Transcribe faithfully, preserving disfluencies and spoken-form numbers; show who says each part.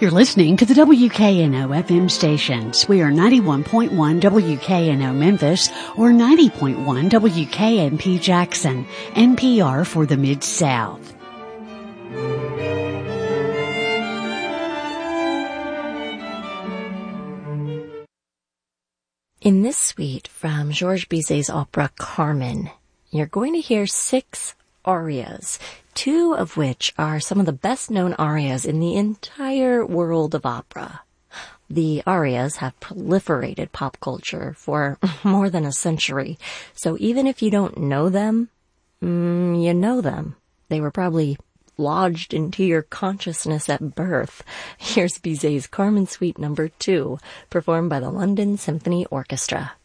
Speaker 1: You're listening to the W K N O F M stations. We are ninety-one point one W K N O Memphis or ninety point one W K N P Jackson, N P R for the Mid-South.
Speaker 2: In this suite from Georges Bizet's opera Carmen, you're going to hear six arias, two of which are some of the best-known arias in the entire world of opera. The arias have proliferated pop culture for more than a century, so even if you don't know them, mm, you know them. They were probably lodged into your consciousness at birth. Here's Bizet's Carmen Suite number two, performed by the London Symphony Orchestra.